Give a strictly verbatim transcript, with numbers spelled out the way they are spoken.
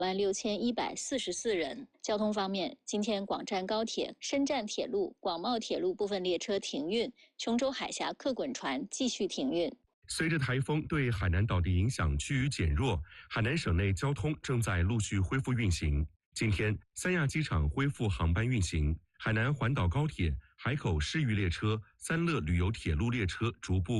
万六千一百四十四人。交通方面，今天广湛高铁、深湛铁路、广茂铁路部分列车停运，琼州海峡客滚船继续停运。 随着台风对海南岛的影响趋于减弱，海南省内交通正在陆续恢复运行。今天，三亚机场恢复航班运行，海南环岛高铁、海口市域列车、三乐旅游铁路列车逐步